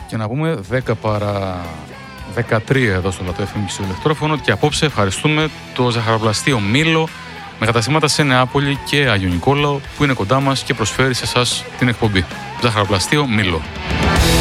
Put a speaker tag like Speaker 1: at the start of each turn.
Speaker 1: Και να πούμε 10 παρά 13 εδώ στο Λατό FM στο ηλεκτρόφωνο. Και απόψε ευχαριστούμε το ζαχαροπλαστείο Μήλο με καταστήματα σε Νεάπολη και Άγιο Νικόλαο που είναι κοντά μας και προσφέρει σε εσάς την εκπομπή. Ζαχαροπλαστείο Μήλο.